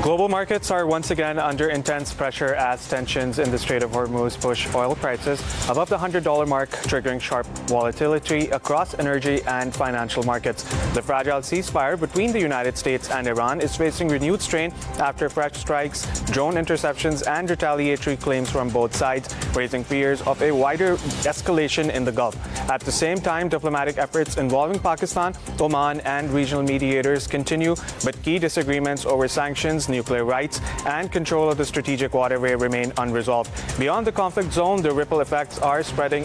Global markets are once again under intense pressure as tensions in the Strait of Hormuz push oil prices above the $100 mark, triggering sharp volatility across energy and financial markets. The fragile ceasefire between the United States and Iran is facing renewed strain after fresh strikes, drone interceptions, and retaliatory claims from both sides, raising fears of a wider escalation in the Gulf. At the same time, diplomatic efforts involving Pakistan, Oman, and regional mediators continue, but key disagreements over sanctions, nuclear rights, and control of the strategic waterway remain unresolved. Beyond the conflict zone, the ripple effects are spreading